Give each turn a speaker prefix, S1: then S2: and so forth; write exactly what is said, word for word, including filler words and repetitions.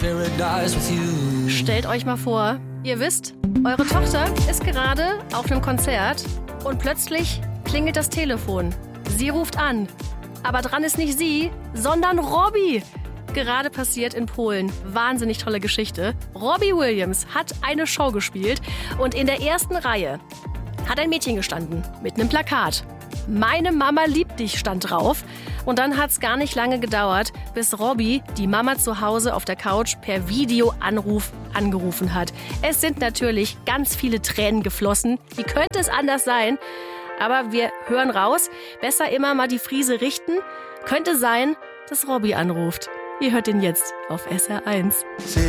S1: Stellt euch mal vor, ihr wisst, eure Tochter ist gerade auf einem Konzert und plötzlich klingelt das Telefon. Sie ruft an, aber dran ist nicht sie, sondern Robbie. Gerade passiert in Polen. Wahnsinnig tolle Geschichte. Robbie Williams hat eine Show gespielt und in der ersten Reihe hat ein Mädchen gestanden mit einem Plakat. Meine Mama liebt dich stand drauf. Und dann hat es gar nicht lange gedauert, bis Robbie die Mama zu Hause auf der Couch per Videoanruf angerufen hat. Es sind natürlich ganz viele Tränen geflossen. Wie könnte es anders sein? Aber wir hören raus. Besser immer mal die Friese richten. Könnte sein, dass Robbie anruft. Ihr hört ihn jetzt auf S R eins.